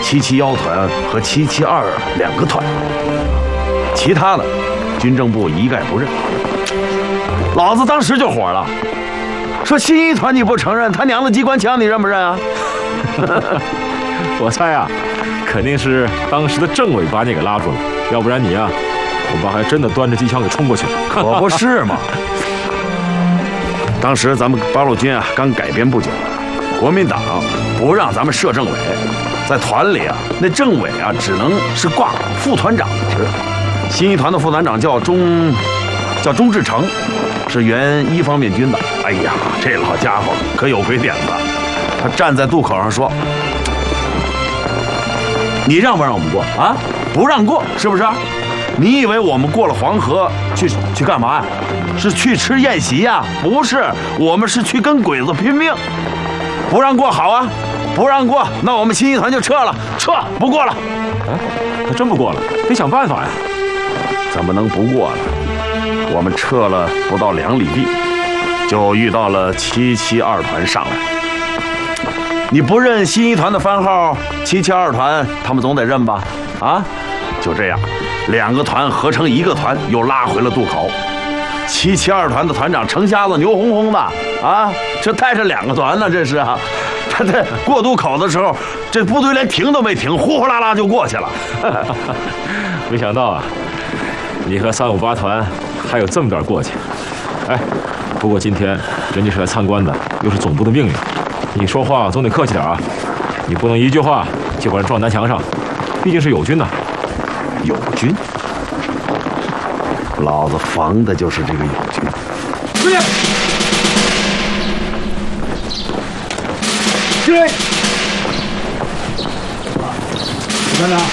771团和772两个团，其他的军政部一概不认。老子当时就火了，说新一团你不承认，他娘的机关枪你认不认啊？ 我猜啊，肯定是当时的政委把你给拉住了，要不然你啊，恐怕还真的端着机枪给冲过去了。 可不是嘛！当时咱们八路军啊刚改编不久，国民党不让咱们设政委，在团里啊，那政委啊只能是挂副团长的职。新一团的副团长叫钟志成，是原一方面军的。哎呀，这老家伙可有鬼点子！他站在渡口上说：“你让不让我们过啊？不让过，是不是？你以为我们过了黄河去干嘛呀？是去吃宴席呀？不是，我们是去跟鬼子拼命。不让过，好啊，不让过，那我们新一团就撤了，撤不过了。 哎，那真不过了，得想办法呀。 怎么能不过呢？我们撤了不到2里地，就遇到了772团上来。你不认新一团的番号772团，他们总得认吧？啊，就这样，2个团合成1个团，又拉回了渡口。772团的团长程瞎子牛哄哄的啊，这带着2个团呢，这是啊。他在过渡口的时候，这部队连停都没停，呼呼啦啦就过去了。 没想到啊，你和358团还有这么点过去。哎，不过今天人家是来参观的，又是总部的命令，你说话总得客气点啊。你不能一句话就把人撞南墙上，毕竟是友军呐。 友军？老子防的就是这个友军。 注意！起来！团长，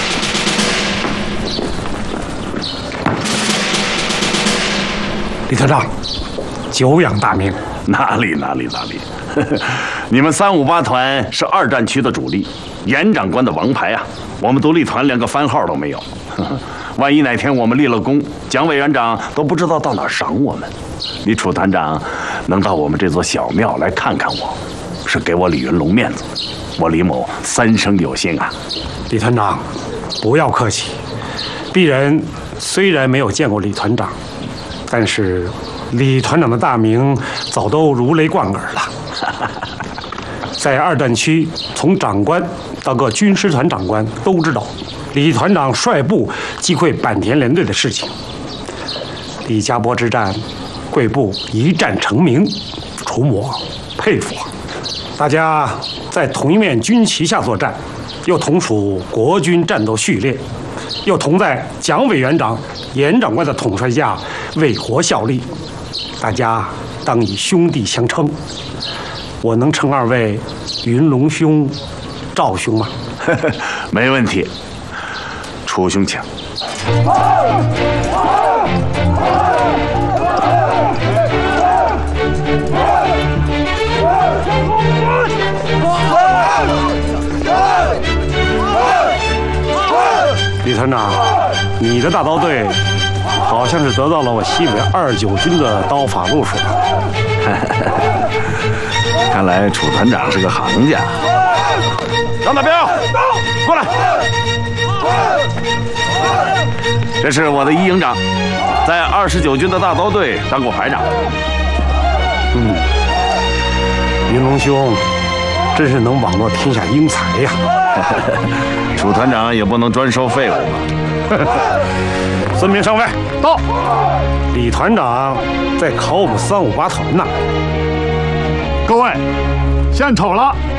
李团长，久仰大名。 哪里！你们358团是2战区的主力，严长官的王牌啊！我们独立团连个番号都没有。万一哪天我们立了功，蒋委员长都不知道到哪儿赏我们。你楚团长能到我们这座小庙来看看我，是给我李云龙面子。我李某3生有幸啊！ 李团长，不要客气。鄙人虽然没有见过李团长，但是李团长的大名早都如雷贯耳了。在2战区，从长官到各军师团长官都知道李团长率部击溃坂田联队的事情。李家坡之战，贵部一战成名，楚某佩服啊！大家在同一面军旗下作战，又同属国军战斗序列，又同在蒋委员长、严长官的统帅下为国效力，大家当以兄弟相称。我能称2位云龙兄、赵兄吗？ 没问题，楚兄请。 李团长，你的大刀队好像是得到了我西北29军的刀法路数。 看来楚团长是个行家。张大彪，过来。这是我的1营长，在29军的大刀队当过排长。 云龙兄真是能网罗天下英才呀！ 楚团长也不能专收废物嘛。 孙明上尉到。李团长在考我们358团呢。 各位，献丑了。